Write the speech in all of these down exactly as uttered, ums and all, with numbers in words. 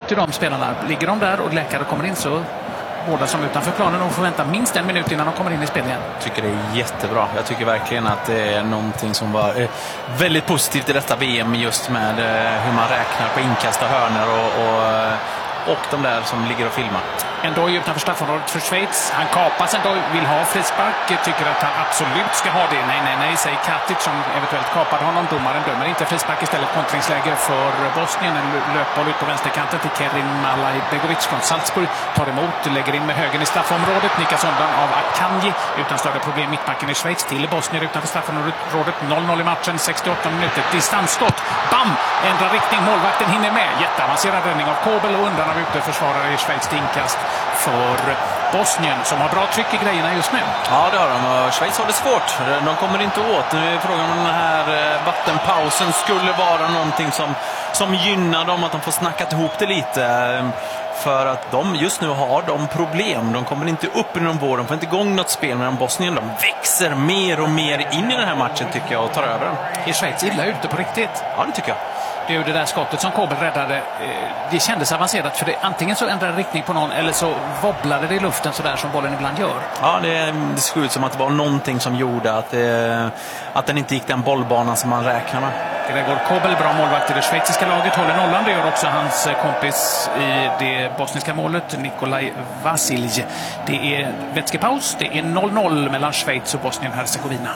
till de spelarna. Ligger de där och läkare kommer in så båda som utanför planen och får vänta minst en minut innan de kommer in i spel igen. Jag tycker det är jättebra. Jag tycker verkligen att det är någonting som var eh, väldigt positivt i detta V M, just med eh, hur man räknar på inkast och hörnor och, och, och de där som ligger och filmar. Endoi utanför straffområdet för Schweiz. Han kapas, Endoi vill ha frispark. Tycker att han absolut ska ha det. Nej, nej, nej, säger Katic som eventuellt kapade honom. Domaren dömer inte frispark, istället kontringsläge för Bosnien. En löpboll ut på vänsterkanten till Kerim Malajbegovic från Salzburg. Tar emot, lägger in med högen i straffområdet. Nickas undan av Akanji. Utan större problem mittbacken i Schweiz till Bosnien utanför straffområdet. noll noll i matchen, sextioåtta minuter. Distansskott. Bam! Ändrar riktning, målvakten hinner med. Jätteavancerad räddning av Kobel och undan av ute försvarare i Schweiz till inkast för Bosnien som har bra tryck i grejerna just nu. Ja, det har de. Schweiz har det svårt. De kommer inte åt. Nu är frågan om den här vattenpausen skulle vara någonting som, som gynnar dem, att de får snackat ihop det lite. För att de just nu har de problem. De kommer inte upp i någon vår. De får inte igång något spel, medan Bosnien de växer mer och mer in i den här matchen tycker jag och tar över den. Är Schweiz illa ute på riktigt? Ja, det tycker jag. Det är ju det där skottet som Kobel räddade. Det kändes avancerat för det antingen så ändrade riktning på någon eller så wobblade det i luften så där som bollen ibland gör. Ja, det, det såg ut som att det var någonting som gjorde att, det, att den inte gick den bollbanan som man räknar med. Det går Kobel, bra målvakt i det schweiziska laget, håller nollan. Det gör också hans kompis i det bosniska målet, Nikolaj Vasilj. Det är vätskepaus, det är noll noll mellan Schweiz och Bosnien-Hercegovina.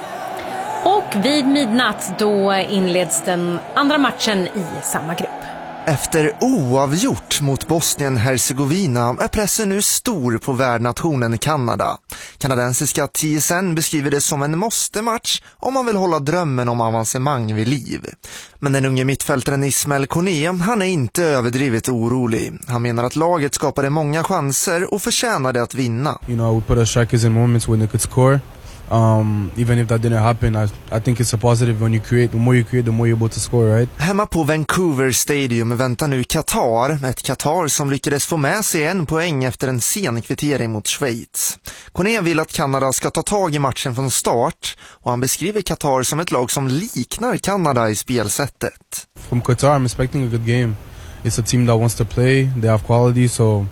Och vid midnatt då inleds den andra matchen i samma grupp. Efter oavgjort mot Bosnien-Hercegovina är pressen nu stor på värdnationen Kanada. Kanadensiska T S N beskriver det som en måste-match om man vill hålla drömmen om avancemang vid liv. Men den unge mittfältaren Ismael Kone, han är inte överdrivet orolig. Han menar att laget skapade många chanser och förtjänade att vinna. You know, we put our strikers in moments when they could score. Um, even if that didn't happen, I, I think it's a positive when you create. The more you create, the more you're able to score, right? Hemma på Vancouver Stadium väntar nu Qatar, ett Qatar som lyckades få med sig en poäng efter en sen kvittering mot Schweiz. Kone vill att Kanada ska ta tag i matchen från start och han beskriver Qatar som ett lag som liknar Kanada i spelsättet. From Qatar, I'm expecting a good game. It's a team that wants to play. They have quality, so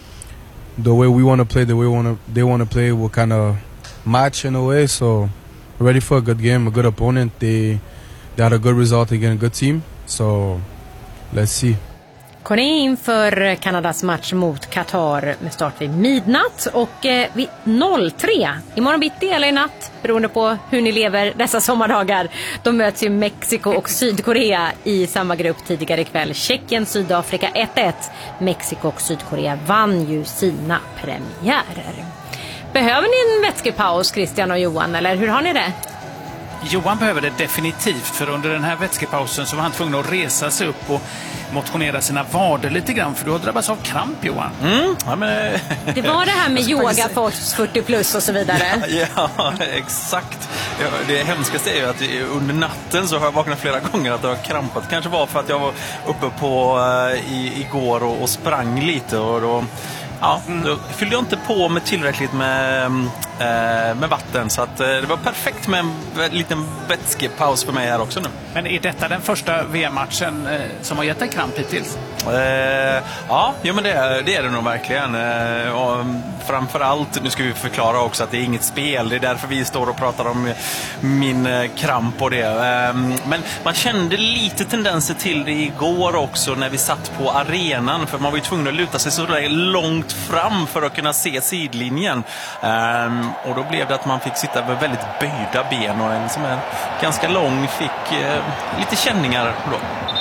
the way we want to play, the way we wanna, they want to play will kind of match in a way, so ready for a good game, a good opponent. They they had a good result against a good team, so let's see. Kone inför Kanadas match mot Qatar med start vid midnatt och eh, vid noll tre imorgon bitti eller i natt, beroende på hur ni lever dessa sommardagar. De möts ju Mexiko och Sydkorea i samma grupp tidigare ikväll. Tjeckien, Sydafrika ett ett. Mexiko och Sydkorea vann ju sina premiärer. Behöver ni en vätskepaus, Christian och Johan, eller hur har ni det? Johan behöver det definitivt, för under den här vätskepausen så var han tvungen att resa sig upp och motionera sina vader lite grann, för du har drabbats av kramp, Johan. Mm, ja, men... Det var det här med yoga för oss fyrtio plus och så vidare. Ja, ja exakt. Ja, det hemskaste är ju att under natten så har jag vaknat flera gånger att jag har krampat. Kanske var för att jag var uppe på uh, i, igår och, och sprang lite och då... Ja, då fyllde jag inte på med tillräckligt med, eh, med vatten, så att, eh, det var perfekt med en liten vätskepaus för mig här också nu. Men är detta den första V M-matchen eh, som har gett dig kramp hittills? Eh, ja, jo, men det är, det är det nog verkligen. Eh, och framförallt, nu ska vi förklara också att det är inget spel. Det är därför vi står och pratar om min eh, kramp och det. Eh, men man kände lite tendenser till det igår också när vi satt på arenan. För man var ju tvungen att luta sig så där långt fram för att kunna se sidlinjen. Eh, och då blev det att man fick sitta med väldigt böjda ben och en som är ganska lång fick eh, lite känningar då.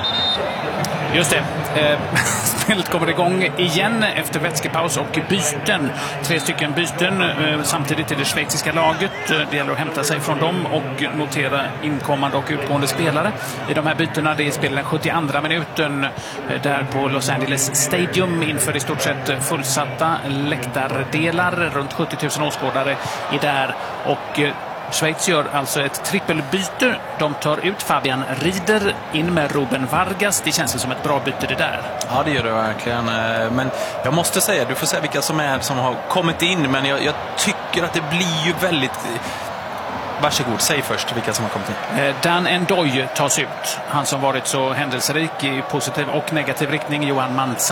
Just det. Eh, spelet kommer igång igen efter vätskepaus och byten. Tre stycken byten eh, samtidigt i det schweiziska laget. Det gäller att hämta sig från dem och notera inkommande och utgående spelare. I de här bytena, det är spel den sjuttioandra minuten eh, där på Los Angeles Stadium inför i stort sett fullsatta läktardelar. Runt sjuttio tusen åskådare är där och eh, Schweiz gör alltså ett trippelbyte. De tar ut Fabian Rieder, in med Ruben Vargas. Det känns som ett bra byte det där. Ja, det gör det verkligen. Men jag måste säga, du får säga vilka som är som har kommit in. Men jag, jag tycker att det blir ju väldigt... Varsågod, säg först vilka som har kommit in. Dan Endoi tas ut. Han som varit så händelserik i positiv och negativ riktning, Johan Mansa.